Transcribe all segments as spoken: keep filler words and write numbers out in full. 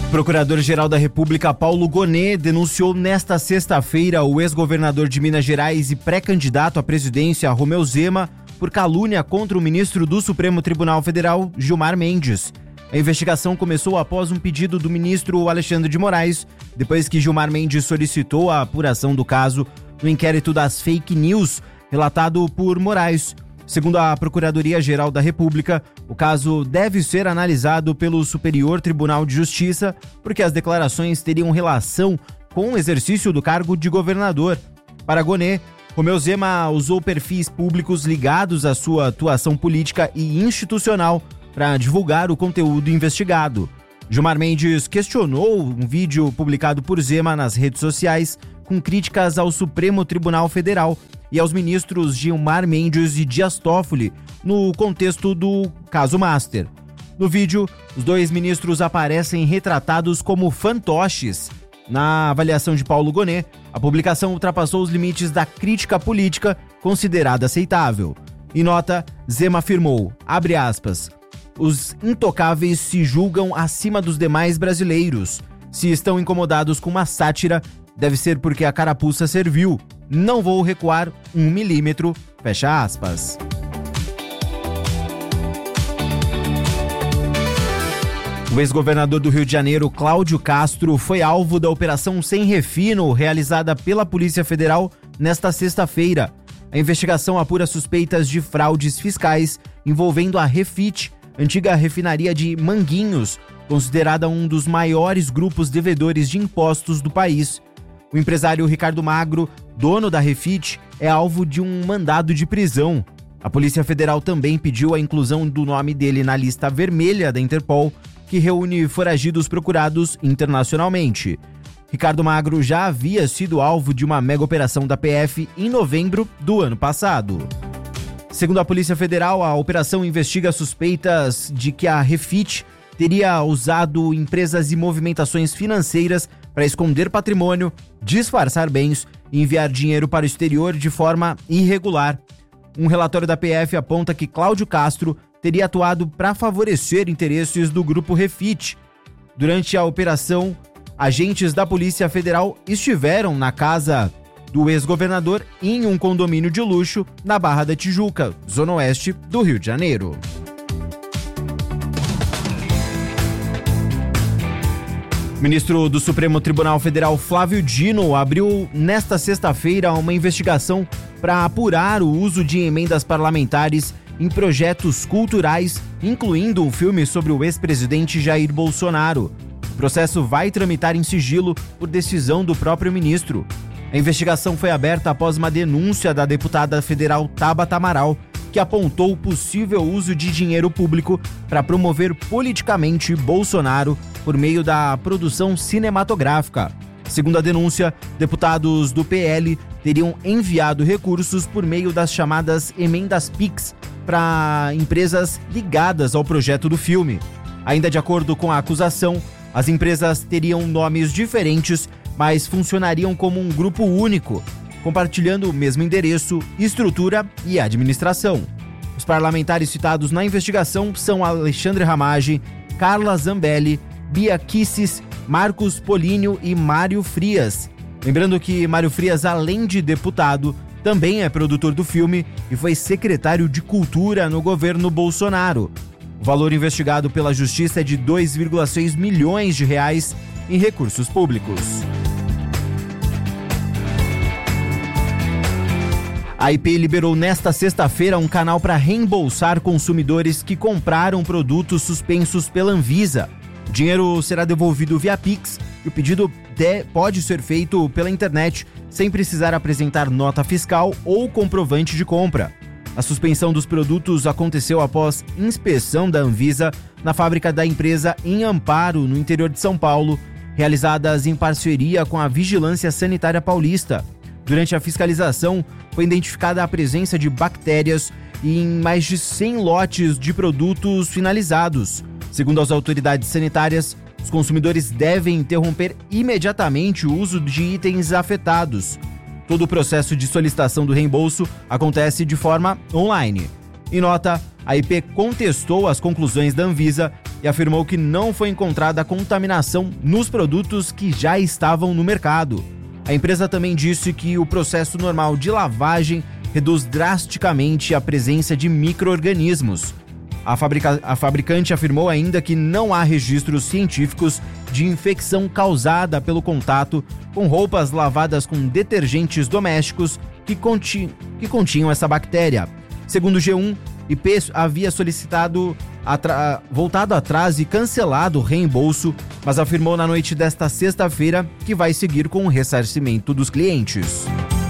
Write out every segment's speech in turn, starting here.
O Procurador-Geral da República, Paulo Gonet, denunciou nesta sexta-feira o ex-governador de Minas Gerais e pré-candidato à presidência, Romeu Zema, por calúnia contra o ministro do Supremo Tribunal Federal, Gilmar Mendes. A investigação começou após um pedido do ministro Alexandre de Moraes, depois que Gilmar Mendes solicitou a apuração do caso no inquérito das fake news, relatado por Moraes. Segundo a Procuradoria-Geral da República, o caso deve ser analisado pelo Superior Tribunal de Justiça, porque as declarações teriam relação com o exercício do cargo de governador. Para Gonet, Romeu Zema usou perfis públicos ligados à sua atuação política e institucional para divulgar o conteúdo investigado. Gilmar Mendes questionou um vídeo publicado por Zema nas redes sociais com críticas ao Supremo Tribunal Federal e aos ministros Gilmar Mendes e Dias Toffoli, no contexto do caso Master. No vídeo, os dois ministros aparecem retratados como fantoches. Na avaliação de Paulo Gonet, a publicação ultrapassou os limites da crítica política considerada aceitável. Em nota, Zema afirmou, abre aspas, os intocáveis se julgam acima dos demais brasileiros. Se estão incomodados com uma sátira, deve ser porque a carapuça serviu. Não vou recuar um milímetro, fecha aspas. O ex-governador do Rio de Janeiro, Cláudio Castro, foi alvo da Operação Sem Refino, realizada pela Polícia Federal nesta sexta-feira. A investigação apura suspeitas de fraudes fiscais envolvendo a Refit, antiga refinaria de Manguinhos, considerada um dos maiores grupos devedores de impostos do país. O empresário Ricardo Magro, dono da Refit, é alvo de um mandado de prisão. A Polícia Federal também pediu a inclusão do nome dele na lista vermelha da Interpol, que reúne foragidos procurados internacionalmente. Ricardo Magro já havia sido alvo de uma mega operação da P F em novembro do ano passado. Segundo a Polícia Federal, a operação investiga suspeitas de que a Refit teria usado empresas e movimentações financeiras para esconder patrimônio, disfarçar bens e enviar dinheiro para o exterior de forma irregular. Um relatório da P F aponta que Cláudio Castro teria atuado para favorecer interesses do grupo Refit. Durante a operação, agentes da Polícia Federal estiveram na casa do ex-governador em um condomínio de luxo na Barra da Tijuca, zona oeste do Rio de Janeiro. O ministro do Supremo Tribunal Federal, Flávio Dino, abriu nesta sexta-feira uma investigação para apurar o uso de emendas parlamentares em projetos culturais, incluindo um filme sobre o ex-presidente Jair Bolsonaro. O processo vai tramitar em sigilo por decisão do próprio ministro. A investigação foi aberta após uma denúncia da deputada federal Tabata Amaral, que apontou o possível uso de dinheiro público para promover politicamente Bolsonaro por meio da produção cinematográfica. Segundo a denúncia, deputados do P L teriam enviado recursos por meio das chamadas emendas Pix para empresas ligadas ao projeto do filme. Ainda de acordo com a acusação, as empresas teriam nomes diferentes, mas funcionariam como um grupo único, compartilhando o mesmo endereço, estrutura e administração. Os parlamentares citados na investigação são Alexandre Ramagem, Carla Zambelli, Bia Kicis, Marcos Polínio e Mário Frias. Lembrando que Mário Frias, além de deputado, também é produtor do filme e foi secretário de Cultura no governo Bolsonaro. O valor investigado pela Justiça é de dois vírgula seis milhões de reais em recursos públicos. A I P liberou nesta sexta-feira um canal para reembolsar consumidores que compraram produtos suspensos pela Anvisa. O dinheiro será devolvido via Pix e o pedido de, pode ser feito pela internet sem precisar apresentar nota fiscal ou comprovante de compra. A suspensão dos produtos aconteceu após inspeção da Anvisa na fábrica da empresa em Amparo, no interior de São Paulo, realizadas em parceria com a Vigilância Sanitária Paulista. Durante a fiscalização, foi identificada a presença de bactérias em mais de cem lotes de produtos finalizados. Segundo as autoridades sanitárias, os consumidores devem interromper imediatamente o uso de itens afetados. Todo o processo de solicitação do reembolso acontece de forma online. Em nota, a I P contestou as conclusões da Anvisa e afirmou que não foi encontrada contaminação nos produtos que já estavam no mercado. A empresa também disse que o processo normal de lavagem reduz drasticamente a presença de micro-organismos. A, fabrica- a fabricante afirmou ainda que não há registros científicos de infecção causada pelo contato com roupas lavadas com detergentes domésticos que, conti- que continham essa bactéria. Segundo o G um, I P havia solicitado, atra- voltado atrás e cancelado o reembolso, mas afirmou na noite desta sexta-feira que vai seguir com o ressarcimento dos clientes.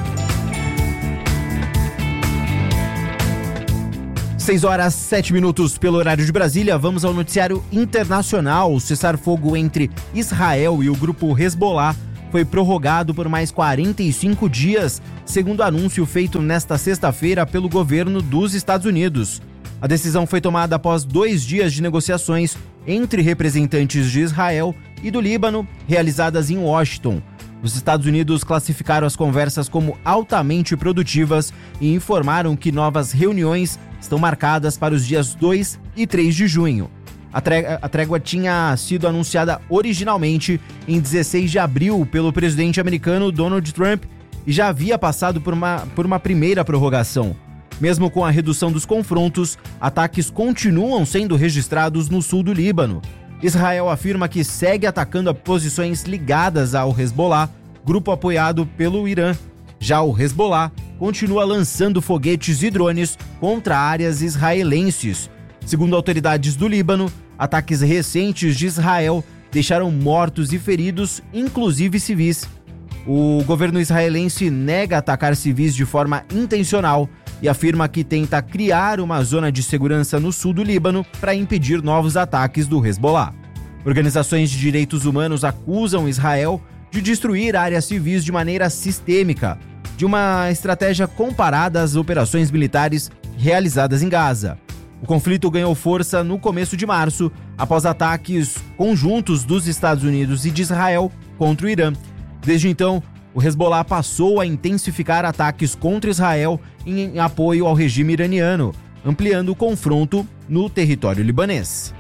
seis horas, sete minutos pelo horário de Brasília, vamos ao noticiário internacional. O cessar-fogo entre Israel e o grupo Hezbollah foi prorrogado por mais quarenta e cinco dias, segundo anúncio feito nesta sexta-feira pelo governo dos Estados Unidos. A decisão foi tomada após dois dias de negociações entre representantes de Israel e do Líbano, realizadas em Washington. Os Estados Unidos classificaram as conversas como altamente produtivas e informaram que novas reuniões estão marcadas para os dias dois e três de junho. A trégua, a trégua tinha sido anunciada originalmente em dezesseis de abril pelo presidente americano Donald Trump e já havia passado por uma, por uma primeira prorrogação. Mesmo com a redução dos confrontos, ataques continuam sendo registrados no sul do Líbano. Israel afirma que segue atacando a posições ligadas ao Hezbollah, grupo apoiado pelo Irã. Já o Hezbollah continua lançando foguetes e drones contra áreas israelenses. Segundo autoridades do Líbano, ataques recentes de Israel deixaram mortos e feridos, inclusive civis. O governo israelense nega atacar civis de forma intencional e afirma que tenta criar uma zona de segurança no sul do Líbano para impedir novos ataques do Hezbollah. Organizações de direitos humanos acusam Israel de destruir áreas civis de maneira sistêmica, de uma estratégia comparada às operações militares realizadas em Gaza. O conflito ganhou força no começo de março, após ataques conjuntos dos Estados Unidos e de Israel contra o Irã. Desde então, o Hezbollah passou a intensificar ataques contra Israel em apoio ao regime iraniano, ampliando o confronto no território libanês.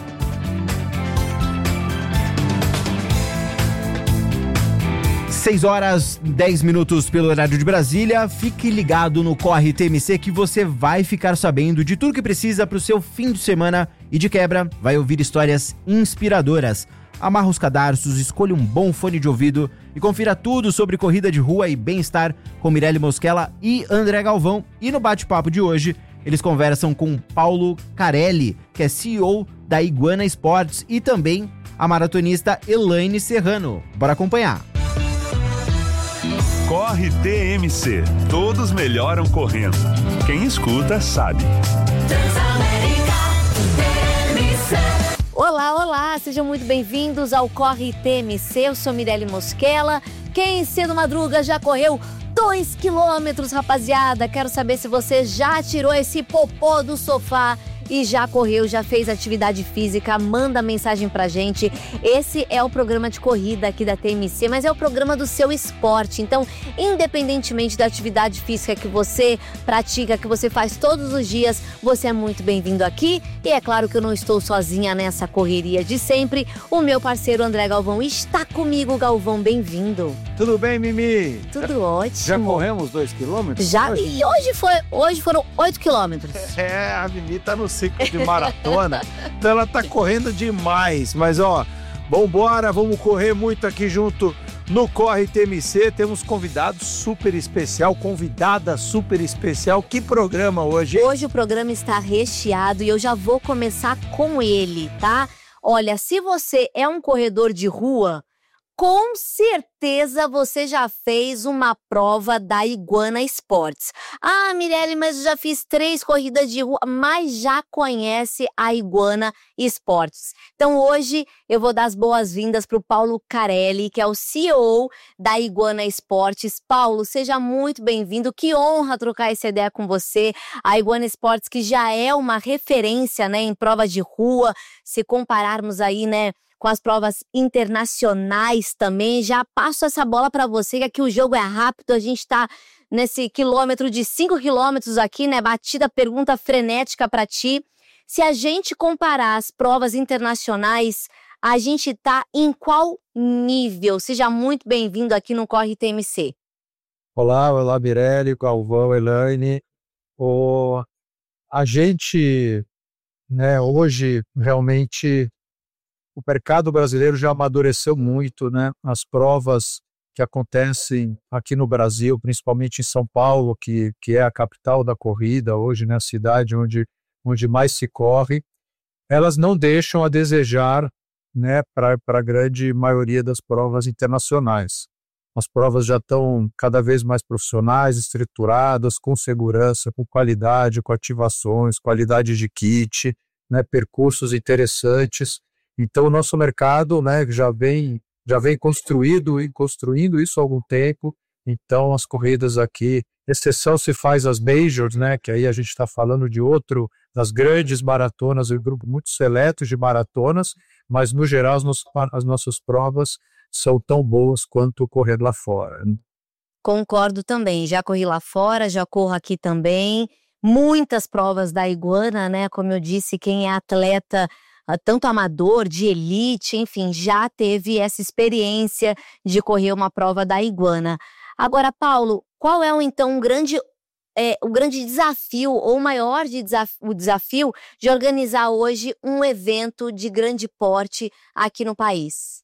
seis horas, dez minutos pelo horário de Brasília. Fique ligado no Corre T M C que você vai ficar sabendo de tudo que precisa para o seu fim de semana e, de quebra, vai ouvir histórias inspiradoras. Amarra os cadarços, escolha um bom fone de ouvido e confira tudo sobre corrida de rua e bem-estar com Mirelle Mosquela e André Galvão. E no bate-papo de hoje, eles conversam com Paulo Carelli, que é C E O da Iguana Esportes, e também a maratonista Elaine Serrano. Bora acompanhar. Corre T M C. Todos melhoram correndo. Quem escuta sabe. Olá, olá, sejam muito bem-vindos ao Corre T M C, eu sou Mirelle Mosquela. Quem cedo madruga já correu dois quilômetros, rapaziada? Quero saber se você já tirou esse popô do sofá e já correu, já fez atividade física. Manda mensagem pra gente. Esse é o programa de corrida aqui da T M C, mas é o programa do seu esporte. Então, independentemente da atividade física que você pratica, que você faz todos os dias, você é muito bem-vindo aqui. E é claro que eu não estou sozinha nessa correria de sempre. O meu parceiro André Galvão está comigo. Galvão, bem-vindo. Tudo bem, Mimi? Tudo já, ótimo. Já corremos dois quilômetros? Já, hoje? E hoje, foi, hoje foram oito quilômetros. É, a Mimi tá no ciclo de maratona, então ela tá correndo demais. Mas ó, vambora, vamos correr muito aqui junto no Corre T M C. Temos convidado super especial, convidada super especial. Que programa hoje? Hoje o programa está recheado e eu já vou começar com ele, tá? Olha, se você é um corredor de rua, com certeza você já fez uma prova da Iguana Esportes. Ah, Mirelle, mas eu já fiz três corridas de rua, mas já conhece a Iguana Esportes. Então hoje eu vou dar as boas-vindas para o Paulo Carelli, que é o C E O da Iguana Esportes. Paulo, seja muito bem-vindo, que honra trocar essa ideia com você. A Iguana Esportes, que já é uma referência, né, em prova de rua, se compararmos aí, né, com as provas internacionais também. Já passo essa bola para você, que aqui o jogo é rápido, a gente está nesse quilômetro de cinco quilômetros aqui, né? Batida pergunta frenética para ti. Se a gente comparar as provas internacionais, a gente está em qual nível? Seja muito bem-vindo aqui no Corre T M C. Olá, olá Mirelle, Galvão, Elaine. O, a gente, né, hoje realmente o mercado brasileiro já amadureceu muito, né? As provas que acontecem aqui no Brasil, principalmente em São Paulo, que, que é a capital da corrida hoje, né? A cidade onde, onde mais se corre, elas não deixam a desejar, né, para a grande maioria das provas internacionais. As provas já estão cada vez mais profissionais, estruturadas, com segurança, com qualidade, com ativações, qualidade de kit, né, percursos interessantes. Então, o nosso mercado, né, já vem, já vem construído e construindo isso há algum tempo. Então, as corridas aqui, exceção se faz as majors, né, que aí a gente está falando de outro, das grandes maratonas, um grupo muito seleto de maratonas, mas, no geral, as, nos, as nossas provas são tão boas quanto correr lá fora. Concordo também, já corri lá fora, já corro aqui também. Muitas provas da Iguana, né? Como eu disse, quem é atleta, tanto amador, de elite, enfim, já teve essa experiência de correr uma prova da Iguana. Agora, Paulo, qual é então um grande, é, o grande desafio, ou o maior de desaf- o desafio de organizar hoje um evento de grande porte aqui no país?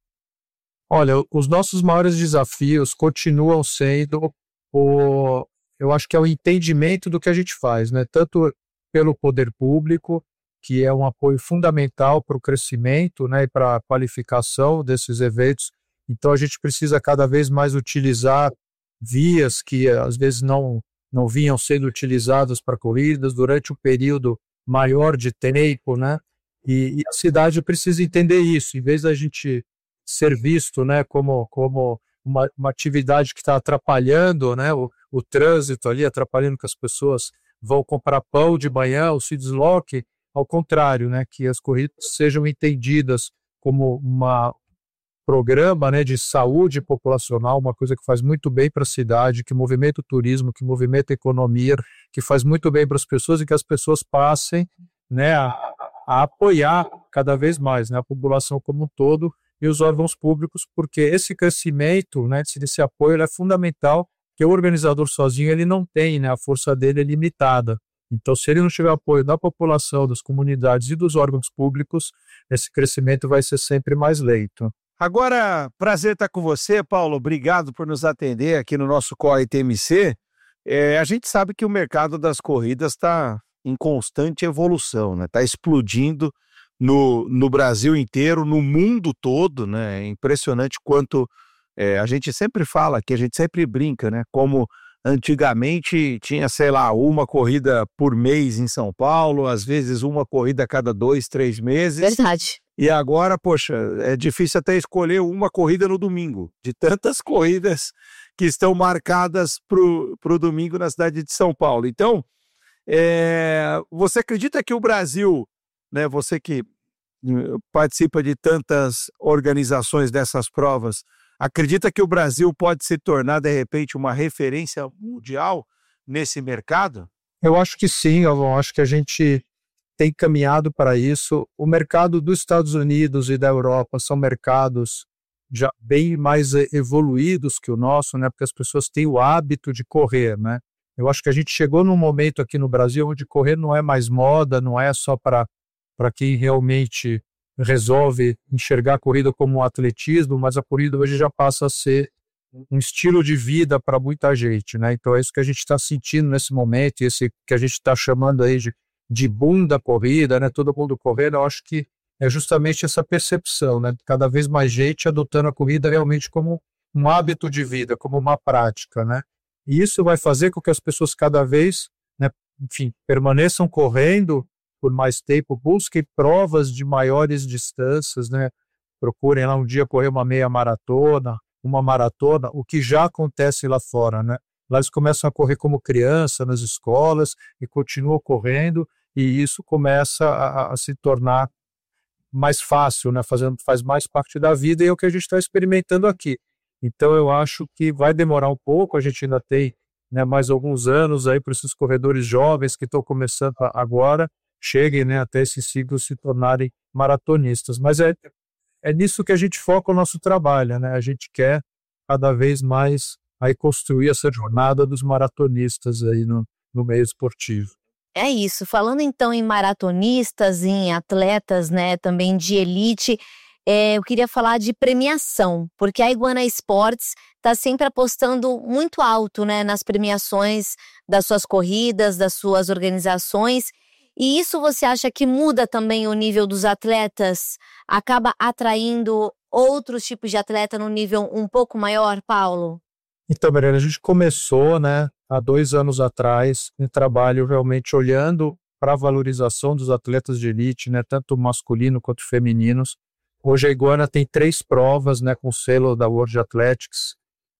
Olha, os nossos maiores desafios continuam sendo o, eu acho que é o entendimento do que a gente faz, né? Tanto pelo poder público, que é um apoio fundamental para o crescimento, né, e para a qualificação desses eventos. Então, a gente precisa cada vez mais utilizar vias que às vezes não, não vinham sendo utilizadas para corridas durante um período maior de tempo, né? E, e a cidade precisa entender isso, em vez da gente ser visto, né, como, como uma, uma atividade que está atrapalhando, né, o, o trânsito ali, atrapalhando que as pessoas vão comprar pão de manhã ou se desloquem, ao contrário, né, que as corridas sejam entendidas como uma programa, né, de saúde populacional, uma coisa que faz muito bem para a cidade, que movimenta o turismo, que movimenta a economia, que faz muito bem para as pessoas e que as pessoas passem, né, a, a apoiar cada vez mais, né, a população como um todo, e os órgãos públicos, porque esse crescimento, né, esse apoio ele é fundamental, que o organizador sozinho ele não tem, né, a força dele é limitada. Então, se ele não tiver apoio da população, das comunidades e dos órgãos públicos, esse crescimento vai ser sempre mais lento. Agora, prazer estar com você, Paulo. Obrigado por nos atender aqui no nosso Corre T M C. É, a gente sabe que o mercado das corridas está em constante evolução, né? Está explodindo No, no Brasil inteiro, no mundo todo, né? É impressionante quanto é, a gente sempre fala, que a gente sempre brinca, né? Como antigamente tinha, sei lá, uma corrida por mês em São Paulo, às vezes uma corrida a cada dois, três meses. Verdade. E agora, poxa, é difícil até escolher uma corrida no domingo, de tantas corridas que estão marcadas para o domingo na cidade de São Paulo. Então, é, você acredita que o Brasil, né, você que participa de tantas organizações dessas provas, acredita que o Brasil pode se tornar, de repente, uma referência mundial nesse mercado? Eu acho que sim, eu acho que a gente tem caminhado para isso. O mercado dos Estados Unidos e da Europa são mercados já bem mais evoluídos que o nosso, né, porque as pessoas têm o hábito de correr, né? Eu acho que a gente chegou num momento aqui no Brasil onde correr não é mais moda, não é só para para quem realmente resolve enxergar a corrida como um atletismo, mas a corrida hoje já passa a ser um estilo de vida para muita gente, né? Então é isso que a gente está sentindo nesse momento, esse que a gente está chamando aí de, de boom da corrida, né? Todo mundo correndo, eu acho que é justamente essa percepção, né? Cada vez mais gente adotando a corrida realmente como um hábito de vida, como uma prática, né? E isso vai fazer com que as pessoas cada vez, né, enfim, permaneçam correndo por mais tempo, busquem provas de maiores distâncias, né? Procurem lá um dia correr uma meia maratona, uma maratona, o que já acontece lá fora, né? Lá eles começam a correr como criança nas escolas e continuam correndo, e isso começa a, a se tornar mais fácil, né? Fazendo, faz mais parte da vida, e é o que a gente está experimentando aqui. Então eu acho que vai demorar um pouco, a gente ainda tem, né, mais alguns anos aí para esses corredores jovens que estão começando agora, cheguem, né, até esses ciclos se tornarem maratonistas. Mas é, é nisso que a gente foca o nosso trabalho, né? A gente quer cada vez mais aí construir essa jornada dos maratonistas aí no, no meio esportivo. É isso. Falando então em maratonistas, em atletas, né, também de elite, é, eu queria falar de premiação, porque a Iguana Esportes está sempre apostando muito alto, né, nas premiações das suas corridas, das suas organizações. E isso você acha que muda também o nível dos atletas? Acaba atraindo outros tipos de atleta no nível um pouco maior, Paulo? Então, Mariana, a gente começou, né, há dois anos atrás, um trabalho realmente olhando para a valorização dos atletas de elite, né, tanto masculino quanto femininos. Hoje a Iguana tem três provas, né, com selo da World Athletics,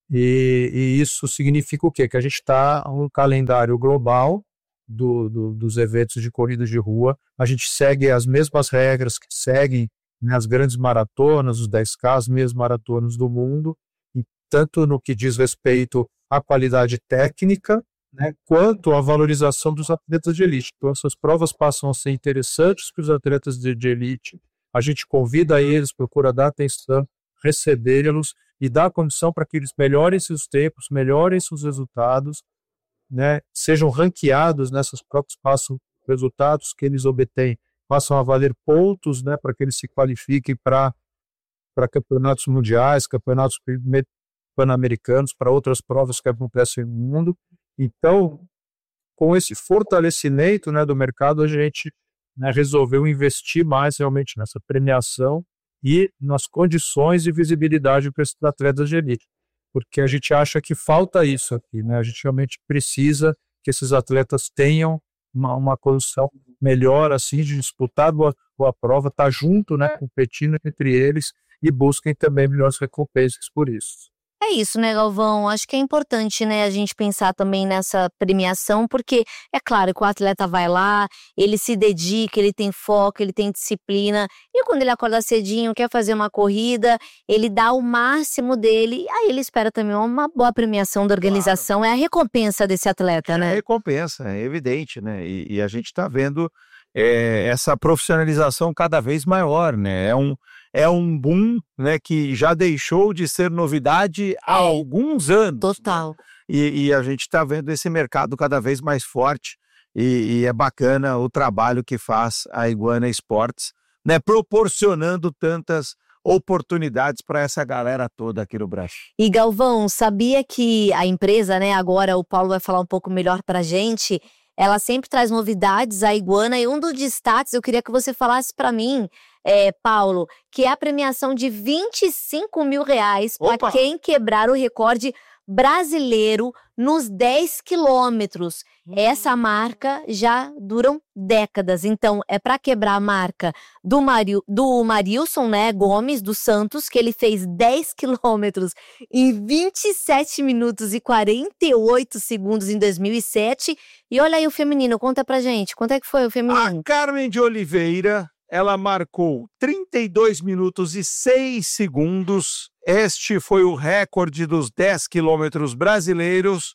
e, e isso significa o quê? Que a gente está um calendário global do, do, dos eventos de corrida de rua. A gente segue as mesmas regras que seguem, né, as grandes maratonas, os dez K, as mesmas maratonas do mundo, tanto no que diz respeito à qualidade técnica, né, quanto à valorização dos atletas de elite. Então, essas provas passam a ser interessantes para os atletas de, de elite. A gente convida eles, procura dar atenção, recebê-los e dar condição para que eles melhorem seus tempos, melhorem seus resultados, né, sejam ranqueados nessas provas, passam resultados que eles obtêm, passam a valer pontos, né, para que eles se qualifiquem para para campeonatos mundiais, campeonatos pan-americanos, para outras provas que acontecem no mundo. Então, com esse fortalecimento, né, do mercado, a gente, né, resolveu investir mais realmente nessa premiação e nas condições de visibilidade para esses atletas de elite, porque a gente acha que falta isso aqui, né? A gente realmente precisa que esses atletas tenham uma, uma condição melhor assim de disputar boa, boa prova, estar tá junto, né, competindo entre eles e busquem também melhores recompensas por isso. É isso, né, Galvão? Acho que é importante, né, a gente pensar também nessa premiação, porque é claro que o atleta vai lá, ele se dedica, ele tem foco, ele tem disciplina, e quando ele acorda cedinho, quer fazer uma corrida, ele dá o máximo dele, e aí ele espera também uma boa premiação da organização, claro. É a recompensa desse atleta, né? É a recompensa, é evidente, né? E, e a gente está vendo é, essa profissionalização cada vez maior, né? É um É um boom, né, que já deixou de ser novidade há é, alguns anos. Total. E, e a gente está vendo esse mercado cada vez mais forte e, e é bacana o trabalho que faz a Iguana Esportes, né, proporcionando tantas oportunidades para essa galera toda aqui no Brasil. E Galvão, sabia que a empresa, né, agora o Paulo vai falar um pouco melhor para a gente, ela sempre traz novidades, a Iguana, e um dos destaques, eu queria que você falasse para mim, é, Paulo, que é a premiação de vinte e cinco mil reais para quem quebrar o recorde brasileiro nos dez quilômetros. Essa marca já duram décadas, então é para quebrar a marca do, Mario, do Marilson, né, Gomes, do Santos, que ele fez dez quilômetros em vinte e sete minutos e quarenta e oito segundos em dois mil e sete. E olha aí o feminino, conta pra gente, quanto é que foi o feminino? A Carmen de Oliveira, ela marcou trinta e dois minutos e seis segundos. Este foi o recorde dos dez quilômetros brasileiros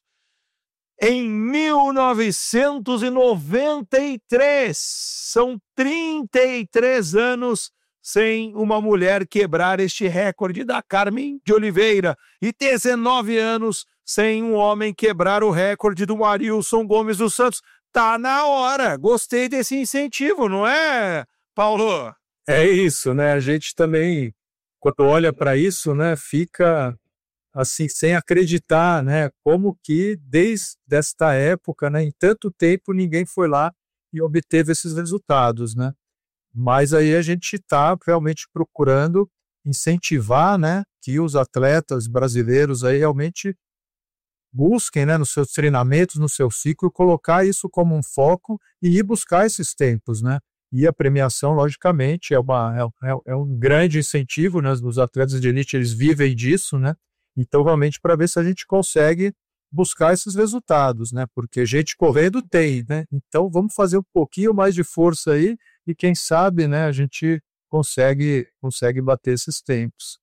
em mil novecentos e noventa e três. São trinta e três anos sem uma mulher quebrar este recorde da Carmen de Oliveira e dezenove anos sem um homem quebrar o recorde do Marilson Gomes dos Santos. Tá na hora. Gostei desse incentivo, não é, Paulo? É isso, né? A gente também, quando olha para isso, né, fica assim, sem acreditar, né? Como que desde esta época, né, em tanto tempo, ninguém foi lá e obteve esses resultados, né? Mas aí a gente está realmente procurando incentivar, né, que os atletas brasileiros aí realmente busquem, né, nos seus treinamentos, no seu ciclo, colocar isso como um foco e ir buscar esses tempos, né? E a premiação, logicamente, é, uma, é, é um grande incentivo, né? Os atletas de elite, eles vivem disso, né? Então, realmente, para ver se a gente consegue buscar esses resultados, né? Porque gente correndo tem, né? Então, vamos fazer um pouquinho mais de força aí e, quem sabe, né, a gente consegue, consegue bater esses tempos.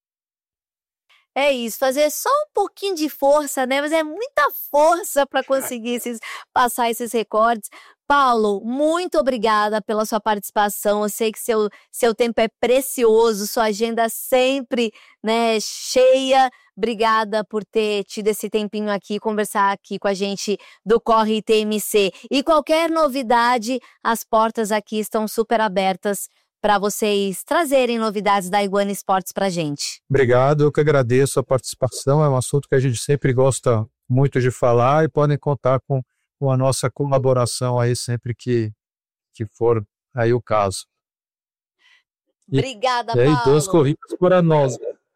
É isso, fazer só um pouquinho de força, né? Mas é muita força para conseguir esses, passar esses recordes. Paulo, muito obrigada pela sua participação. Eu sei que seu, seu tempo é precioso, sua agenda sempre, né, cheia. Obrigada por ter tido esse tempinho aqui, conversar aqui com a gente do Corre T M C. E qualquer novidade, as portas aqui estão super abertas para vocês trazerem novidades da Iguana Esportes para a gente. Obrigado, eu que agradeço a participação. É um assunto que a gente sempre gosta muito de falar e podem contar com, com a nossa colaboração aí sempre que, que for aí o caso. E, Obrigada, e aí, Paulo. duas corridas para nós.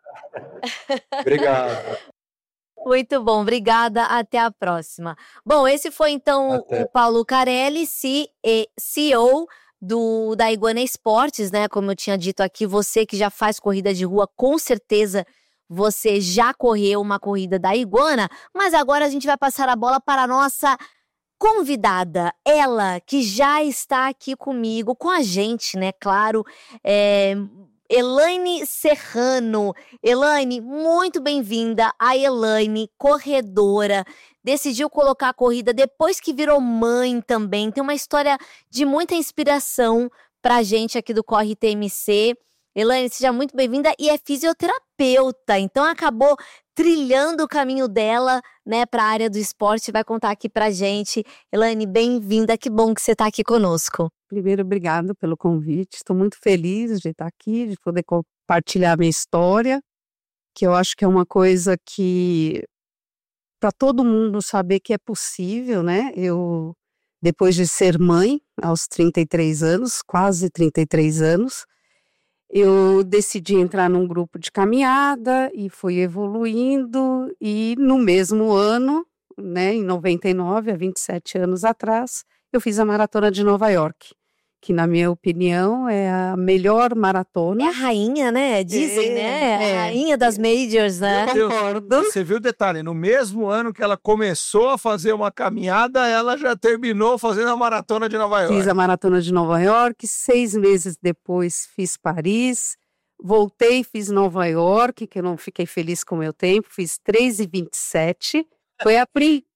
Obrigado. Muito bom, obrigada, até a próxima. Bom, esse foi então até. o Paulo Carelli, C E O do, da Iguana Esportes, né? Como eu tinha dito aqui, você que já faz corrida de rua, com certeza você já correu uma corrida da Iguana, mas agora a gente vai passar a bola para a nossa convidada, ela que já está aqui comigo, com a gente, né? Claro, é... Elaine Serrano. Elaine, muito bem-vinda. A Elaine, corredora, decidiu colocar a corrida depois que virou mãe também. Tem uma história de muita inspiração pra gente aqui do Corre T M C. Elaine, seja muito bem-vinda e é fisioterapeuta, então acabou trilhando o caminho dela, né, para a área do esporte, vai contar aqui pra gente. Elaine, bem-vinda, que bom que você está aqui conosco. Primeiro, obrigada pelo convite, estou muito feliz de estar aqui, de poder compartilhar a minha história, que eu acho que é uma coisa que, para todo mundo saber que é possível, né, eu, depois de ser mãe, aos trinta e três anos, quase trinta e três anos, eu decidi entrar num grupo de caminhada e fui evoluindo e no mesmo ano, né, em noventa e nove, há vinte e sete anos atrás, eu fiz a Maratona de Nova York, que na minha opinião é a melhor maratona. É a rainha, né? Dizem, é, né? É. A rainha das majors, né? Eu concordo. Você viu o detalhe, no mesmo ano que ela começou a fazer uma caminhada, ela já terminou fazendo a Maratona de Nova York. Fiz a Maratona de Nova York, seis meses depois fiz Paris, voltei, fiz Nova York, que eu não fiquei feliz com o meu tempo, fiz três e vinte e sete, foi a pri...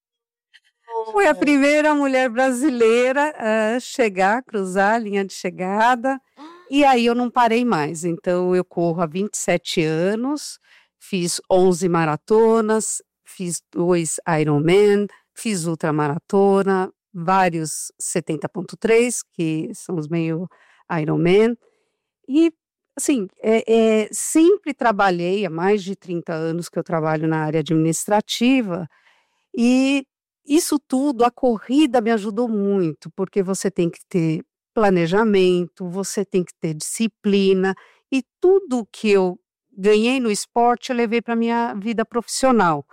Foi a primeira mulher brasileira a chegar, cruzar a linha de chegada, e aí eu não parei mais. Então eu corro há vinte e sete anos, fiz onze maratonas, fiz dois Ironman, fiz ultramaratona, vários setenta ponto três, que são os meio Ironman, e assim, é, é, sempre trabalhei, há mais de trinta anos que eu trabalho na área administrativa, e isso tudo, a corrida me ajudou muito, porque você tem que ter planejamento, você tem que ter disciplina, e tudo que eu ganhei no esporte eu levei para a minha vida profissional.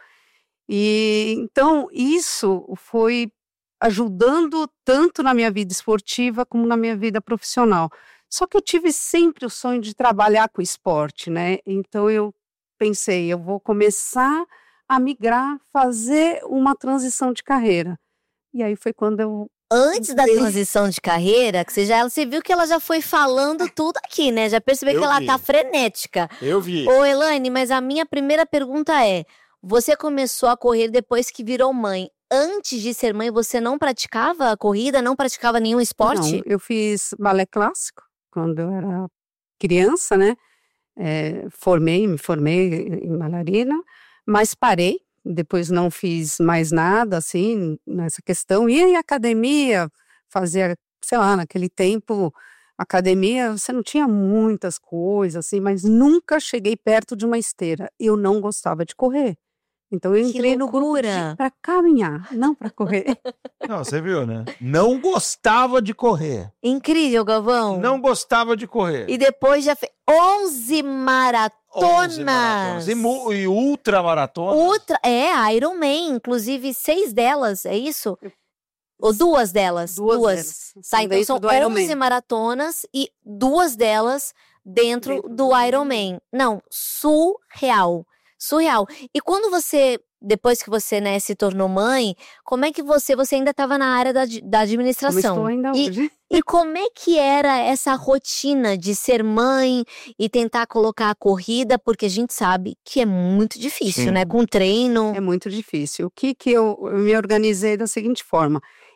E então isso foi ajudando tanto na minha vida esportiva como na minha vida profissional. Só que eu tive sempre o sonho de trabalhar com esporte, né? Então eu pensei, eu vou começar a migrar, fazer uma transição de carreira. E aí foi quando eu... Antes da transição de carreira, que você, já, você viu que ela já foi falando tudo aqui, né? Já percebeu eu que ela vi. tá frenética. Eu vi. Ô, Elaine, mas a minha primeira pergunta é, você começou a correr depois que virou mãe. Antes de ser mãe, você não praticava a corrida, não praticava nenhum esporte? Não, eu fiz balé clássico quando eu era criança, né? É, formei, me formei em bailarina, mas parei, depois não fiz mais nada, assim, nessa questão. Ia em academia, fazia, sei lá, naquele tempo, academia, você não tinha muitas coisas, assim, mas nunca cheguei perto de uma esteira. Eu não gostava de correr. Então eu entrei no grupo para caminhar, não para correr. Não, você viu, né? Não gostava de correr. Incrível, Galvão. Não gostava de correr. E depois já fez onze maratonas. onze maratonas. E, mu- e ultramaratonas. Ultra, é, Ironman, inclusive seis delas, é isso? Ou duas delas? Duas. duas. Delas. Tá, então são onze maratonas e duas delas dentro, dentro do, do Ironman. Não, surreal. Surreal. E quando você, depois que você, né, se tornou mãe, como é que você, você ainda estava na área da, da administração. Como estou ainda e, hoje. E como é que era essa rotina de ser mãe e tentar colocar a corrida, porque a gente sabe que é muito difícil, Sim. né, com treino. É muito difícil. O que que eu, eu me organizei da seguinte forma,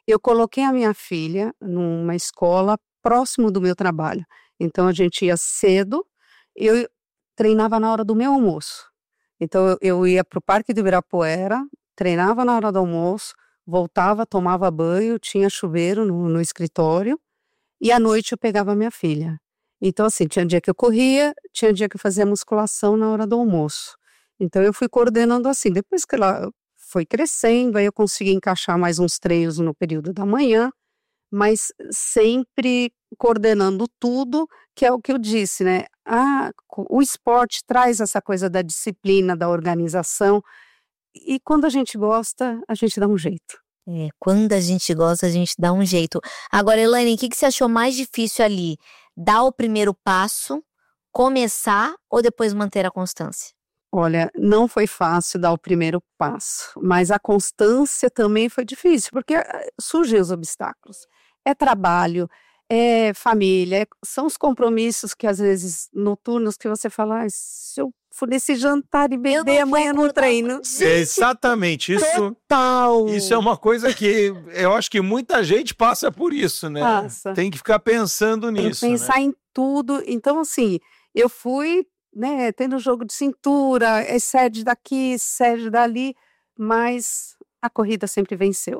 Eu coloquei a minha filha numa escola próximo do meu trabalho. Então, a gente ia cedo, eu treinava na hora do meu almoço. Então, eu, eu ia para o Parque do Ibirapuera, treinava na hora do almoço, voltava, tomava banho, tinha chuveiro no, no escritório, e à noite eu pegava a minha filha. Então, assim, tinha dia que eu corria, tinha dia que eu fazia musculação na hora do almoço. Então, eu fui coordenando assim. Depois que ela foi crescendo, aí eu consegui encaixar mais uns treinos no período da manhã, mas sempre coordenando tudo, que é o que eu disse, né? Ah, o esporte traz essa coisa da disciplina, da organização, e quando a gente gosta, a gente dá um jeito. É, quando a gente gosta, a gente dá um jeito. Agora, Elaine, o que, que você achou mais difícil ali? Dar o primeiro passo, começar ou depois manter a constância? Olha, não foi fácil dar o primeiro passo, mas a constância também foi difícil, porque surgem os obstáculos. É trabalho, é família, é, são os compromissos que às vezes noturnos que você fala, ah, se eu for nesse jantar e beber amanhã no treino. Exatamente, isso, Total. isso é uma coisa que eu acho que muita gente passa por isso, né? Passa. Tem que ficar pensando nisso, Tem que pensar né? em tudo. Então, assim, eu fui, né, tendo jogo de cintura, excede daqui, excede dali, mas a corrida sempre venceu.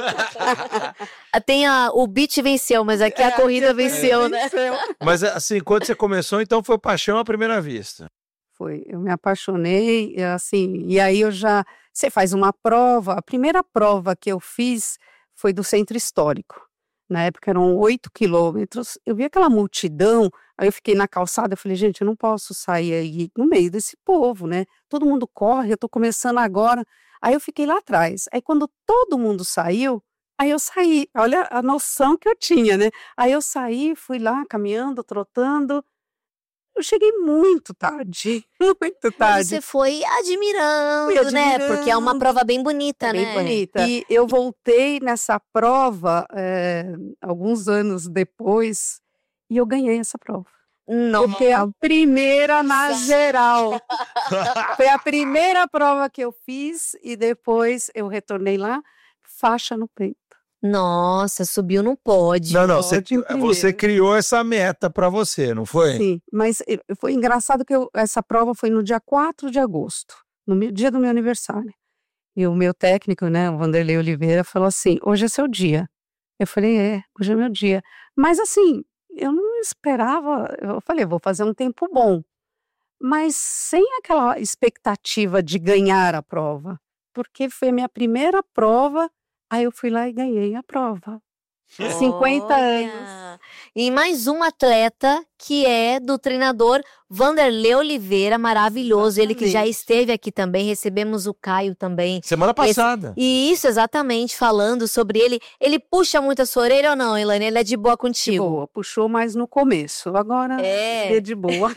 Tem a, o beat venceu, mas aqui a É, corrida é, venceu, né? venceu. Mas assim, quando você começou, então foi paixão à primeira vista. Foi, eu me apaixonei, e assim, e aí eu já, você faz uma prova, a primeira prova que eu fiz foi do Centro Histórico, na época eram oito quilômetros, eu vi aquela multidão, aí eu fiquei na calçada, eu falei, gente, eu não posso sair aí no meio desse povo, né, todo mundo corre, eu tô começando agora, aí eu fiquei lá atrás, aí quando todo mundo saiu, aí eu saí, olha a noção que eu tinha, né, aí eu saí, fui lá caminhando, trotando. Eu cheguei muito tarde, muito Mas tarde. você foi admirando, Fui né? admirando. Porque é uma prova bem bonita, É né? bem bonita. E eu voltei nessa prova é, alguns anos depois e eu ganhei essa prova. Não. Porque a primeira na geral. Foi a primeira prova que eu fiz e depois eu retornei lá, faixa no peito. Nossa, subiu no pódio. Não, não, você, Pódio primeiro. você criou essa meta para você, não foi? Sim, mas eh, foi engraçado que eu, essa prova foi no dia quatro de agosto, no meu- dia do meu aniversário. E o meu técnico, né, o Vanderlei Oliveira, falou assim, hoje é seu dia. Eu falei, é, hoje é meu dia. Mas assim, eu não esperava, eu falei, vou fazer um tempo bom. Mas sem aquela expectativa de ganhar a prova. Porque foi a minha primeira prova, aí eu fui lá e ganhei a prova. cinquenta Olha. anos. E mais um atleta que é do treinador Vanderlei Oliveira, maravilhoso. Ele que já Exatamente. esteve aqui também, recebemos o Caio também. Semana passada. E isso, exatamente, falando sobre ele. Ele puxa muito a sua orelha ou não, Elaine? Ele é de boa De contigo? boa, puxou mais no começo. Agora É. é de boa.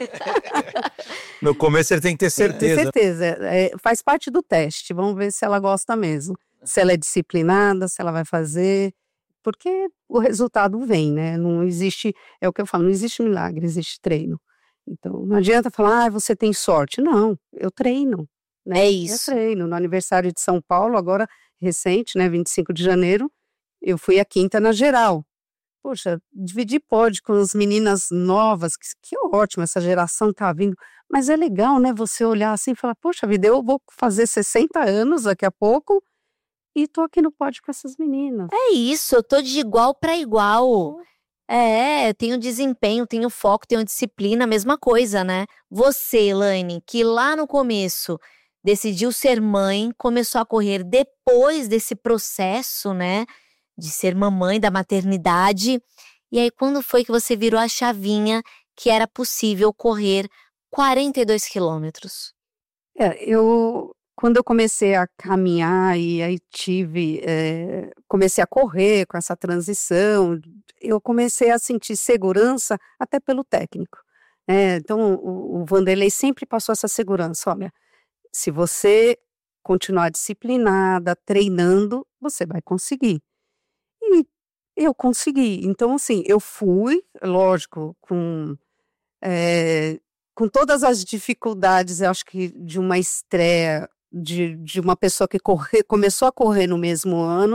No começo ele tem que ter Tem certeza. certeza. É, faz parte do teste. Vamos ver se ela gosta mesmo. Se ela é disciplinada, se ela vai fazer. Porque o resultado vem, né? Não existe, é o que eu falo, não existe milagre, existe treino. Então, não adianta falar, ah, você tem sorte. Não, eu treino. Né? É isso. Eu treino. No aniversário de São Paulo, agora recente, né, vinte e cinco de janeiro, eu fui a quinta na geral. Poxa, dividir pódio com as meninas novas, que, que ótimo, essa geração tá vindo. Mas é legal, né, você olhar assim e falar, poxa vida, eu vou fazer sessenta anos daqui a pouco e tô aqui no pódio com essas meninas. É isso, eu tô de igual para igual. É, eu tenho desempenho, tenho foco, tenho disciplina, mesma coisa, né? Você, Elaine, que lá no começo decidiu ser mãe, começou a correr depois desse processo, né? De ser mamãe, da maternidade. E aí, quando foi que você virou a chavinha que era possível correr quarenta e dois quilômetros? É, eu, quando eu comecei a caminhar e aí tive, é, comecei a correr com essa transição, eu comecei a sentir segurança até pelo técnico. É, então, o, o Vanderlei sempre passou essa segurança, olha, se você continuar disciplinada, treinando, você vai conseguir. E eu consegui. Então, assim, eu fui, lógico, com, é, com todas as dificuldades, eu acho que de uma estreia, de, de uma pessoa que corre, começou a correr no mesmo ano,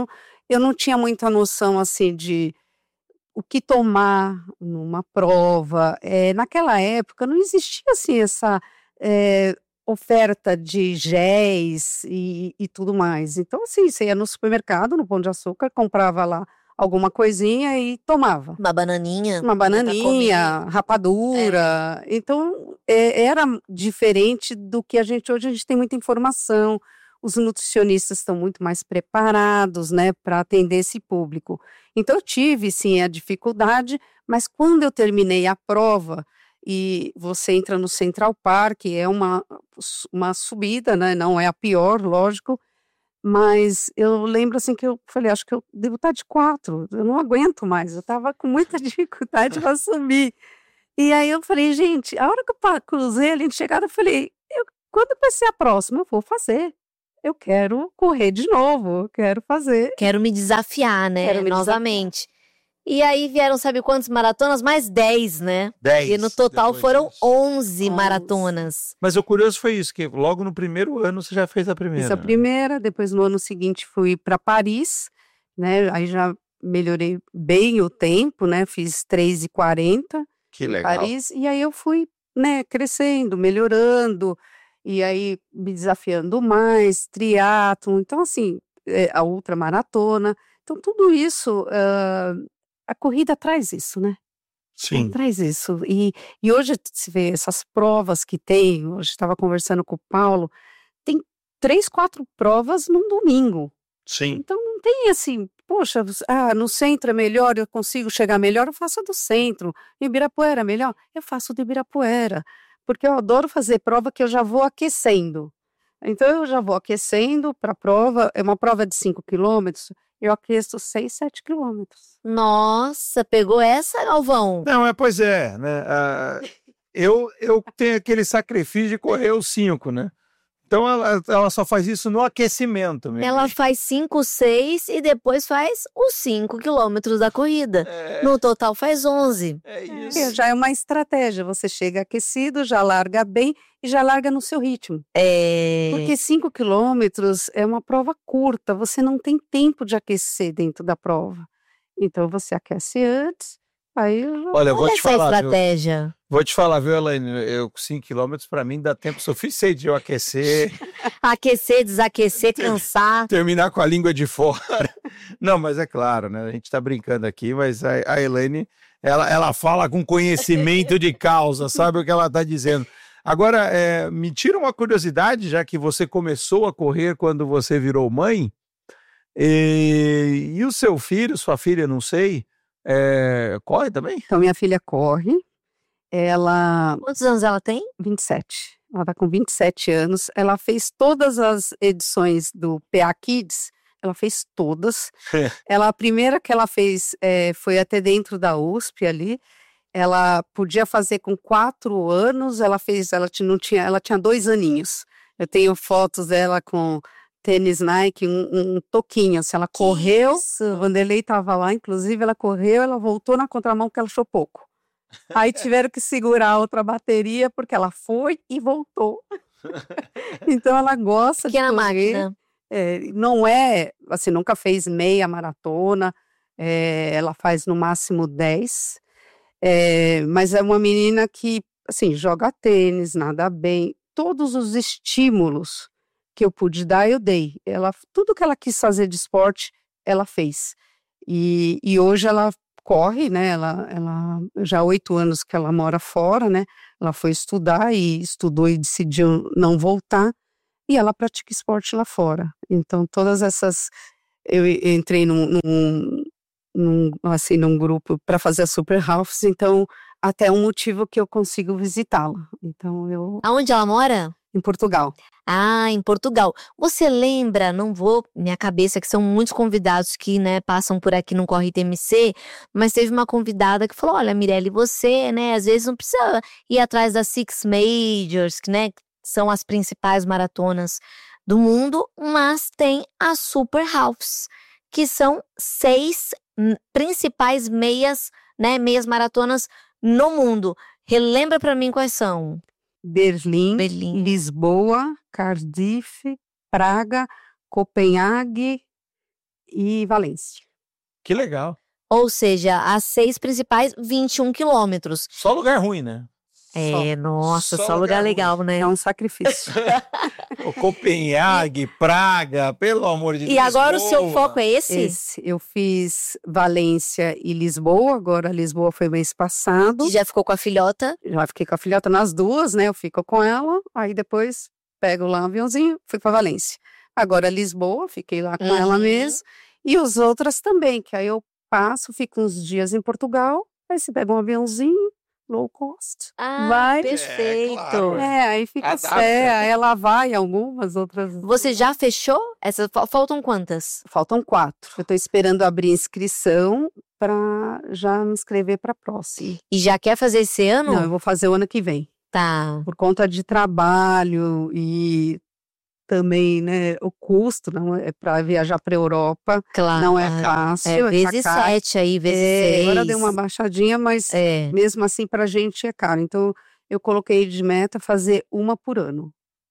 eu não tinha muita noção, assim, de o que tomar numa prova. É, naquela época não existia, assim, essa é, oferta de géis e, e tudo mais. Então, assim, você ia no supermercado, no Pão de Açúcar, comprava lá alguma coisinha e tomava. Uma bananinha. Uma bananinha, rapadura. É. Então, é, era diferente do que a gente... Hoje a gente tem muita informação, os nutricionistas estão muito mais preparados, né, para atender esse público. Então, eu tive, sim, a dificuldade, mas quando eu terminei a prova, e você entra no Central Park, é uma, uma subida, né, não é a pior, lógico, mas eu lembro assim que eu falei, acho que eu devo estar de quatro, eu não aguento mais, eu estava com muita dificuldade para subir. E aí eu falei, gente, a hora que eu cruzei ali de chegada, eu falei, eu, quando vai ser a próxima, eu vou fazer. Eu quero correr de novo, eu quero fazer. Quero me desafiar, né, Quero me novamente. Desafiar. E aí vieram, sabe quantas maratonas? Mais dez, né? dez. E no total foram disso. onze maratonas. Mas o curioso foi isso, que logo no primeiro ano você já fez a primeira. Fiz a primeira, depois no ano seguinte fui para Paris, né? Aí já melhorei bem o tempo, né? Fiz três e quarenta Que em legal. Paris. E aí eu fui, né, crescendo, melhorando, e aí me desafiando mais, triatlon. Então, assim, é, a ultramaratona. Então, tudo isso... Uh, a corrida traz isso, né? Sim. Traz isso. E, e hoje se vê essas provas que tem, hoje estava conversando com o Paulo, tem três, quatro provas num domingo. Sim. Então não tem assim, poxa, ah, no centro é melhor, eu consigo chegar melhor, eu faço a do centro. Em Ibirapuera é melhor? Eu faço do Ibirapuera. Porque eu adoro fazer prova que eu já vou aquecendo. Então eu já vou aquecendo para a prova, é uma prova de cinco quilômetros, eu aqueço seis, sete quilômetros. Nossa, pegou essa, Galvão? Não, é, pois é, né? Uh, eu, eu tenho aquele sacrifício de correr os cinco, né? Então ela, ela só faz isso no aquecimento mesmo. Ela faz cinco, seis e depois faz os cinco quilômetros da corrida. É. No total faz onze. É isso. É, já é uma estratégia, você chega aquecido, já larga bem e já larga no seu ritmo. É... Porque cinco quilômetros é uma prova curta, você não tem tempo de aquecer dentro da prova. Então você aquece antes, aí... Eu... Olha, eu vou Olha te essa falar, estratégia. Viu? Vou te falar, viu, Elaine? Eu com cinco quilômetros, para mim, dá tempo suficiente de eu aquecer. Aquecer, desaquecer, cansar. Terminar com a língua de fora. Não, mas é claro, né? A gente tá brincando aqui, mas a, a Elaine, ela, ela fala com conhecimento de causa, sabe o que ela tá dizendo. Agora, é, me tira uma curiosidade, já que você começou a correr quando você virou mãe, e, e o seu filho, sua filha, não sei, é, corre também? Então minha filha corre, ela... Quantos anos ela tem? vinte e sete. Ela tá com vinte e sete anos, ela fez todas as edições do P A Kids, ela fez todas. Ela, a primeira que ela fez é, foi até dentro da U S P ali. Ela podia fazer com quatro anos, ela fez, ela tinha, não tinha, ela tinha dois aninhos. Eu tenho fotos dela com tênis Nike, um, um toquinho, assim, ela Que correu, isso? o Vanderlei estava lá, inclusive ela correu, ela voltou na contramão porque ela achou pouco. Aí tiveram que segurar a outra bateria porque ela foi e voltou. Então ela gosta Pequena de correr. máquina. É, não é, assim, nunca fez meia maratona, é, ela faz no máximo dez. É, mas é uma menina que, assim, joga tênis, nada bem. Todos os estímulos que eu pude dar, eu dei. Ela, tudo que ela quis fazer de esporte, ela fez. E, e hoje ela corre, né? Ela, ela já há oito anos que ela mora fora, né? Ela foi estudar e estudou e decidiu não voltar. E ela pratica esporte lá fora. Então, todas essas... Eu entrei num... num Num, assim, num grupo para fazer a Super Halves, então até um motivo que eu consigo visitá-la. Então eu... Aonde ela mora? Em Portugal. Ah, em Portugal. Você lembra, não vou, minha cabeça, que são muitos convidados que, né, passam por aqui no Corre T M C, mas teve uma convidada que falou, olha, Mirelle, você, né, às vezes não precisa ir atrás das Six Majors, que, né, são as principais maratonas do mundo, mas tem a Super Halves, que são seis principais meias, né, meias maratonas no mundo. Relembra para mim quais são? Berlim, Berlim, Lisboa, Cardiff, Praga, Copenhague e Valência. Que legal. Ou seja, as seis principais, vinte e um quilômetros. Só lugar ruim, né? É, nossa, Só só, lugar lugar legal, né? É um sacrifício. O Copenhague, Praga, pelo amor de Deus. E agora o seu Lisboa. foco é esse? Esse, eu fiz Valência e Lisboa, agora Lisboa foi mês passado. Que já ficou com a filhota? Já fiquei com a filhota nas duas, né? Eu fico com ela, aí depois pego lá um aviãozinho, fui para Valência. Agora Lisboa, fiquei lá com Uhum. ela mesmo. E os outras também, que aí eu passo, fico uns dias em Portugal, aí você pega um aviãozinho, low cost. Ah, Vai. perfeito. É, claro. É, aí fica Adapta. sé, aí ela vai, algumas outras. Você já fechou? Essas, fa- faltam quantas? Faltam quatro. Eu tô esperando abrir inscrição para já me inscrever para a próxima. E já quer fazer esse ano? Não, eu vou fazer o ano que vem. Tá. Por conta de trabalho e também, né, o custo não é para viajar para a Europa, Claro. não é fácil. É vezes tá caro. sete aí, vezes É, seis. agora deu uma baixadinha, mas É. mesmo assim para a gente é caro. Então eu coloquei de meta fazer uma por ano.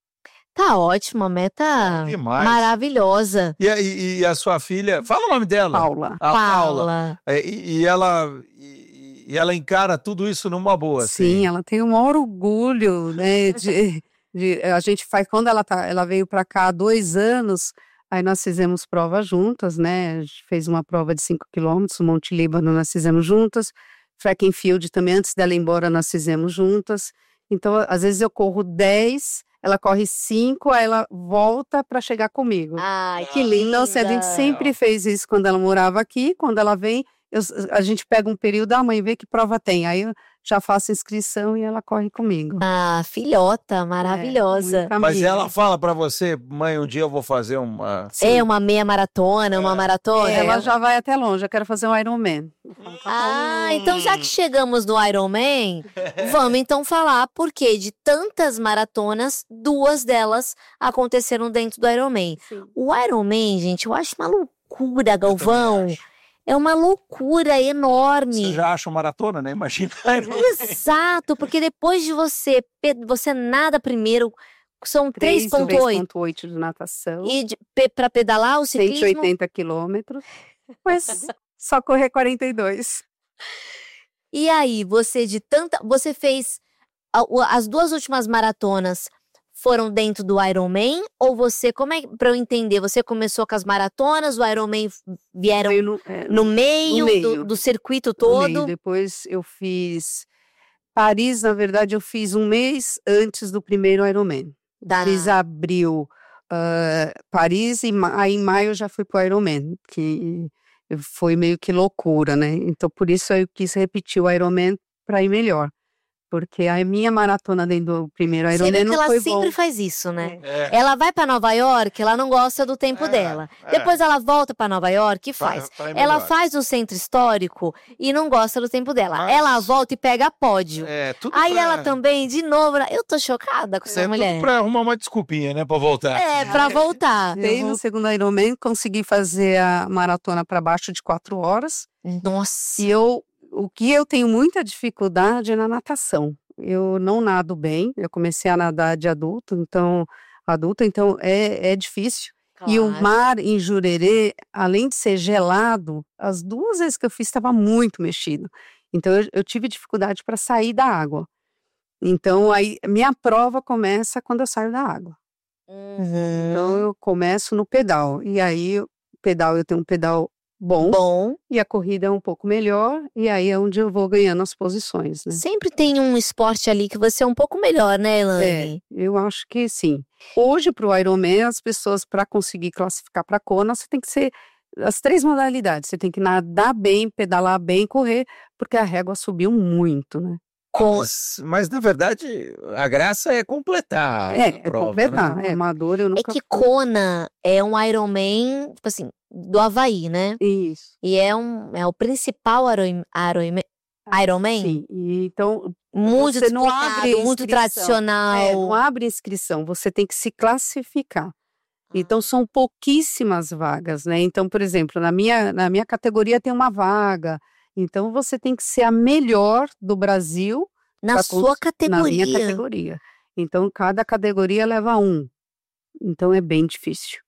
Tá ótimo, a meta Demais. maravilhosa. E, a- e- e a sua filha, fala o nome dela. Paula. A Paula. Paula. É, E, e ela, e, e ela encara tudo isso numa boa, assim. Sim, ela tem um maior orgulho, né? De, de- a gente faz quando ela tá, ela veio para cá há dois anos. Aí nós fizemos prova juntas, né? A gente fez uma prova de cinco quilômetros, Monte Líbano nós fizemos juntas. Track and Field também, antes dela ir embora, nós fizemos juntas. Então, às vezes eu corro dez, ela corre cinco, aí ela volta para chegar comigo. Ai, que linda. Então, assim, a gente sempre fez isso quando ela morava aqui. Quando ela vem, eu- a gente pega um período, a mãe vê que prova tem. Aí eu já faço inscrição e ela corre comigo. Ah, filhota, maravilhosa. muita Mas amiga. ela fala pra você, mãe, um dia eu vou fazer uma... É uma meia maratona, uma maratona. Ela já vai até longe, eu quero fazer um Ironman. Eu falo, tá Ah, então já que chegamos no Ironman, vamos então falar porque de tantas maratonas, duas delas aconteceram dentro do Ironman. bom. O Ironman, gente, eu acho uma loucura, Galvão. É uma loucura enorme. Você já acha uma maratona, né? Imagina. Exato, porque depois de você, pe- você nada primeiro, são três ponto oito. três ponto oito de natação, E para pedalar o cento e ciclismo, oitenta quilômetros, mas só correr quarenta e dois. e aí você de tanta, você fez a- o- as duas últimas maratonas foram dentro do Ironman ou você, como é para eu entender, você começou com as maratonas, o Ironman vieram Foi no, é, no meio, meio. Do, do circuito no meio. todo? Depois eu fiz Paris, na verdade eu fiz um mês antes do primeiro Ironman. Da- Fiz abril ah, Paris e ma- aí em maio eu já fui pro Ironman, que foi meio que loucura, né? Então por isso eu quis repetir o Ironman para ir melhor. Porque a minha maratona dentro do primeiro Você vê Ironman que não ela foi sempre bom. faz isso, né? É. Ela vai para Nova York, ela não gosta do tempo É, dela. é. Depois ela volta para Nova York e faz. Pra- pra ir Ela melhor. faz o centro histórico e não gosta do tempo dela. Mas- Ela volta e pega pódio. É, tudo Aí pra- ela também, de novo, eu tô chocada com essa É mulher. tudo pra arrumar uma desculpinha, né? Pra voltar. É, pra voltar. Daí no segundo Ironman consegui fazer a maratona para baixo de quatro horas. Nossa. E eu, o que eu tenho muita dificuldade é na natação. Eu não nado bem. Eu comecei a nadar de adulto, então adulta, então é, é difícil. E o Claro. mar em Jurerê, além de ser gelado, as duas vezes que eu fiz estava muito mexido. Então eu, eu tive dificuldade para sair da água. Então aí minha prova começa quando eu saio da água. Uhum. Então eu começo no pedal. E aí o pedal eu tenho um pedal bom, Bom, e a corrida é um pouco melhor, e aí é onde eu vou ganhando as posições, né? sempre tem um esporte ali que você é um pouco melhor, né, É, Elaine? eu acho que sim. Hoje, para o Ironman, as pessoas, para conseguir classificar para Kona, você tem que ser as três modalidades. Você tem que nadar bem, pedalar bem, correr, porque a régua subiu muito, né? Com- Mas, mas, na verdade, a graça é completar a É, é prova, completar. né? É amador, eu É nunca que Kona é um Ironman, tipo assim, do Havaí, né? Isso. E é, um, é o principal Iron- Ironman. Ironman? Sim. E, então, Muito Você não disputado, abre muito inscrição. tradicional. é, não abre inscrição, você tem que se classificar. Então, são pouquíssimas vagas, né? Então, por exemplo, na minha, na minha categoria tem uma vaga. Então, você tem que ser a melhor do Brasil Na pra sua cons- na minha categoria. categoria. Então, cada categoria leva um. Então, é bem difícil.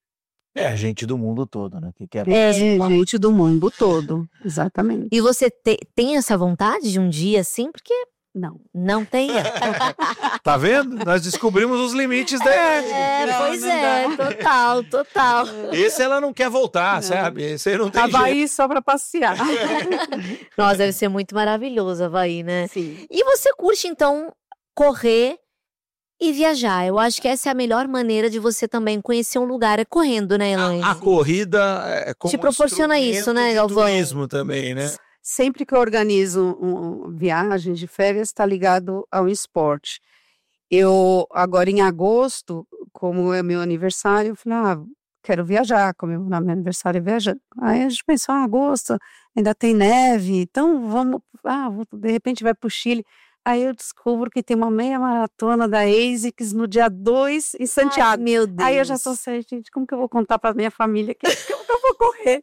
É gente do mundo todo, né? Que quer... É, gente do mundo todo, exatamente. E você te, tem essa vontade de um dia assim? Porque Não. não tem. Tá vendo? Nós descobrimos os limites dela. É, Não, pois não é, total, total. Esse ela não quer voltar, Não. sabe? Esse aí não tem jeito. Havaí só pra passear. Nossa, deve ser muito maravilhoso, Havaí, né? Sim. E você curte, então, correr e viajar? Eu acho que essa é a melhor maneira de você também conhecer um lugar, é correndo, né, Elaine? A, a corrida é como Te proporciona instrumento isso, né, de Galvão? turismo também, né? Sempre que eu organizo um, um, viagens de férias, está ligado ao esporte. Eu, agora em agosto, como é meu aniversário, eu falei, ah, quero viajar, comemorar meu aniversário e viajar. Aí a gente pensou, ah, agosto, ainda tem neve, então vamos, ah, de repente vai para o Chile. Aí eu descubro que tem uma meia maratona da ASICS no dia dois em Santiago. Ai, meu Deus. Aí eu já tô assim, gente, como que eu vou contar para minha família que, que eu vou correr?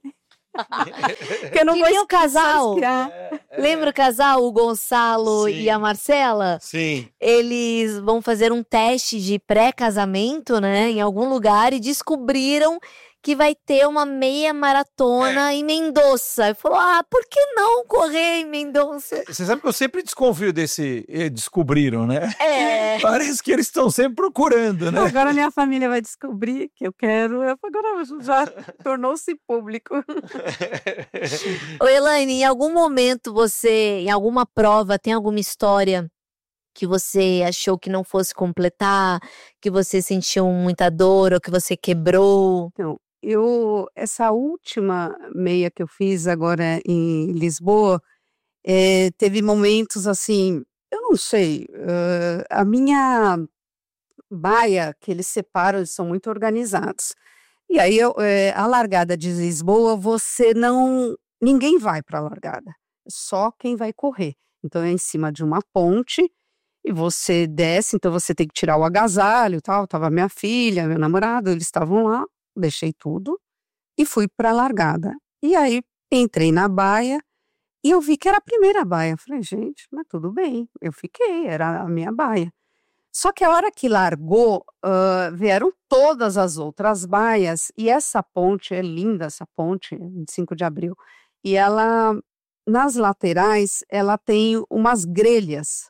Que eu não E vou tem o esquecer casal? esquiar. Lembra o casal, o Gonçalo Sim. e a Marcela? Sim. Eles vão fazer um teste de pré-casamento, né, em algum lugar e descobriram que vai ter uma meia maratona em Mendoza. E falou, ah, por que não correr em Mendoza? Você sabe que eu sempre desconfio desse... eh, Descobriram, né? É. Parece que eles estão sempre procurando, né? Agora minha família vai descobrir que eu quero. Eu, agora já tornou-se público. Ô, Elaine, em algum momento você, em alguma prova, tem alguma história que você achou que não fosse completar, que você sentiu muita dor ou que você quebrou? Então, eu, essa última meia que eu fiz agora em Lisboa, eh, teve momentos assim, eu não sei, eh, a minha baia, que eles separam, eles são muito organizados. E aí, eu, eh, a largada de Lisboa, você não, ninguém vai para a largada, só quem vai correr. Então é em cima de uma ponte e você desce, então você tem que tirar o agasalho e tal. Tava minha filha, meu namorado, eles estavam lá. Deixei tudo e fui para a largada. E aí entrei na baia e eu vi que era a primeira baia. Falei, gente, mas tudo bem. Eu fiquei, era a minha baia. Só que a hora que largou, uh, vieram todas as outras baias. E essa ponte, é linda essa ponte, vinte e cinco de abril. E ela, nas laterais, ela tem umas grelhas.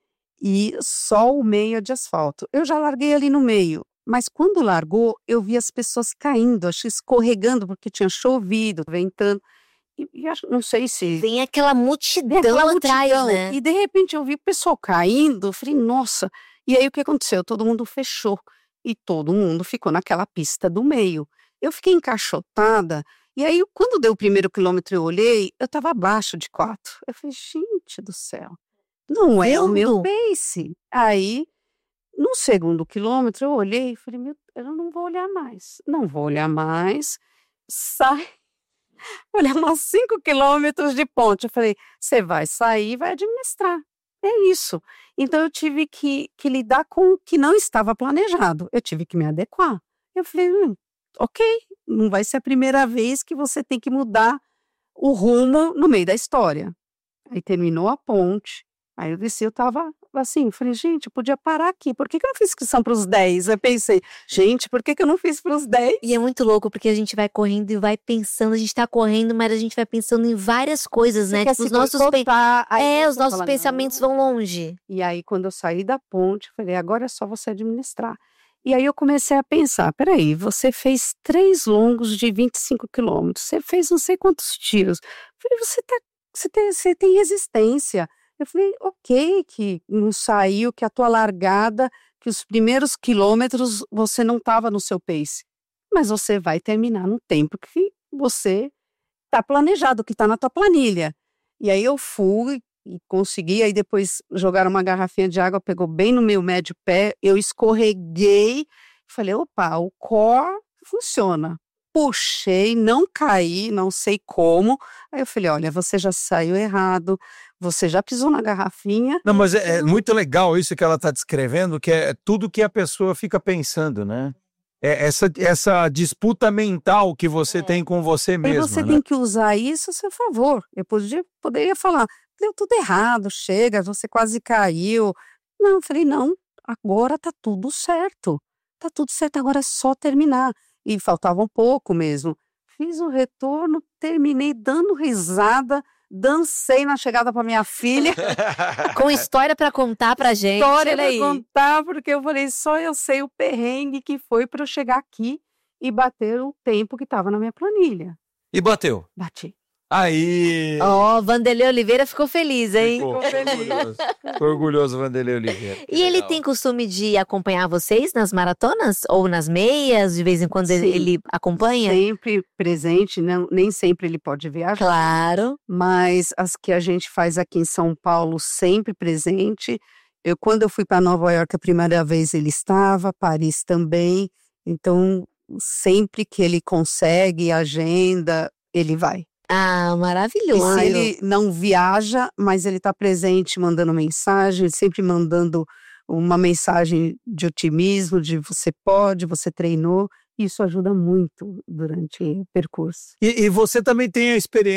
E só o meio é de asfalto. Eu já larguei ali no meio. Mas quando largou, eu vi as pessoas caindo, acho escorregando, porque tinha chovido, ventando. E, e acho, não sei se... Tem aquela multidão aquela atrás, multidão. né? E de repente eu vi o pessoal caindo, eu falei, nossa. E aí o que aconteceu? Todo mundo fechou. E todo mundo ficou naquela pista do meio. Eu fiquei encaixotada. E aí, quando deu o primeiro quilômetro, eu olhei, eu estava abaixo de quatro. Eu falei, gente do céu, não é o meu pace. Aí... No segundo quilômetro, eu olhei e falei, meu, eu não vou olhar mais. Não vou olhar mais. Sai. Olha, mais cinco quilômetros de ponte. Eu falei, você vai sair e vai administrar. É isso. Então, eu tive que, que lidar com o que não estava planejado. Eu tive que me adequar. Eu falei, hum, ok, não vai ser a primeira vez que você tem que mudar o rumo no meio da história. Aí terminou a ponte. Aí eu desci, eu tava assim, falei, gente, eu podia parar aqui, por que que eu não fiz inscrição para os dez? Eu pensei, gente, por que que eu não fiz para os dez? E é muito louco, porque a gente vai correndo e vai pensando, a gente tá correndo, mas a gente vai pensando em várias coisas, Você né? quer Tipo, se os nossos, pen- boicotar, aí é, você os nossos fala, pensamentos não. vão longe. E aí, quando eu saí da ponte, eu falei, agora é só você administrar. E aí eu comecei a pensar, peraí, você fez três longos de vinte e cinco quilômetros, você fez não sei quantos tiros. Eu falei, você, tá, você, tem, você tem resistência. Eu falei, ok, que não saiu, que a tua largada, que os primeiros quilômetros você não estava no seu pace. Mas você vai terminar no tempo que você está planejado, que está na tua planilha. E aí eu fui e consegui, aí depois jogaram uma garrafinha de água, pegou bem no meu médio pé, eu escorreguei, falei, opa, o core funciona. Puxei, não caí, não sei como. Aí eu falei, olha, você já saiu errado, você já pisou na garrafinha. Não, mas é, é muito legal isso que ela está descrevendo, que é tudo que a pessoa fica pensando, né? É essa, essa disputa mental que você é. tem com você mesmo. E você né? tem que usar isso a seu favor. Eu podia, poderia falar, deu tudo errado, chega, você quase caiu. Não, eu falei, não, agora tá tudo certo. Tá tudo certo, agora é só terminar. e faltava um pouco mesmo. Fiz o retorno, terminei dando risada, dancei na chegada para minha filha. Com história para contar pra gente. História olha para aí. contar, porque eu falei, só eu sei o perrengue que foi para eu chegar aqui e bater o tempo que estava na minha planilha. E bateu. Bati. Aí. Ó, Vanderlei Oliveira ficou feliz, hein? Ficou orgulhoso. Ficou orgulhoso, Vanderlei Oliveira. E ele tem costume de acompanhar vocês nas maratonas? Ou nas meias? De vez em quando ele, Sim. ele acompanha? Sempre presente, não, nem sempre ele pode viajar. Claro. Mas as que a gente faz aqui em São Paulo, sempre presente. Eu, quando eu fui para Nova York a primeira vez, ele estava, Paris também. Então, sempre que ele consegue, agenda, ele vai. Ah, E maravilhoso. se ele não viaja, mas ele está presente, mandando mensagem, sempre mandando uma mensagem de otimismo, de você pode, você treinou. Isso ajuda muito durante o percurso. E, e você também tem a experiência